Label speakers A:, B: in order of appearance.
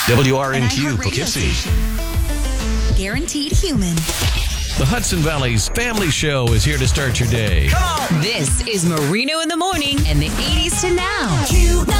A: WRNQ Poughkeepsie.
B: Guaranteed human.
A: The Hudson Valley's Family Show is here to start your day.
C: This is Marino in the Morning and the 80s to now.